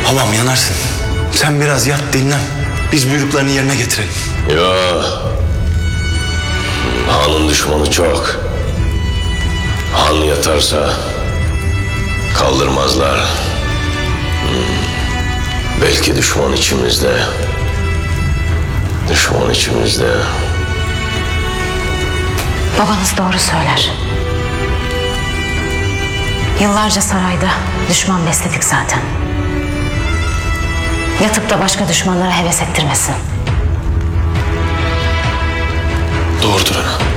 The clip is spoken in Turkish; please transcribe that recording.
Babam yanarsın. Sen biraz yat dinlen. Biz buyruklarını yerine getirelim. Ya hanın düşmanı çok. Han yatarsa kaldırmazlar. Belki düşman içimizde. Düşman içimizde. Babanız doğru söyler. Yıllarca sarayda düşman besledik zaten. Yatıp da başka düşmanlara heves ettirmesin. Doğrudur ana.